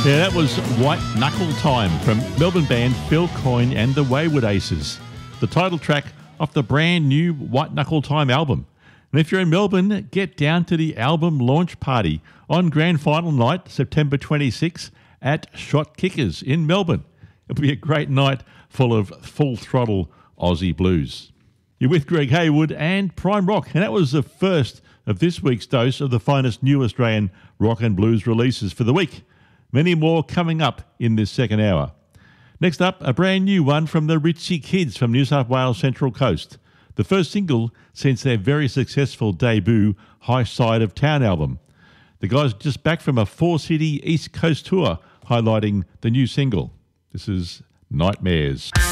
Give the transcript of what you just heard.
Yeah, that was White Knuckle Time from Melbourne band Phil Coyne and the Wayward Aces, the title track off the brand new White Knuckle Time album. And if you're in Melbourne, get down to the album launch party on grand final night, September 26, at Shot Kickers in Melbourne. It'll be a great night full of full throttle Aussie blues. You're with Greg Haywood and Prime Rock, and that was the first of this week's dose of the finest new Australian rock and blues releases for the week. Many more coming up in this second hour. Next up, a brand new one from the Ritchie Kids from New South Wales Central Coast. The first single since their very successful debut High Side of Town album. The guys are just back from a 4-city East Coast tour highlighting the new single. This is Nightmares.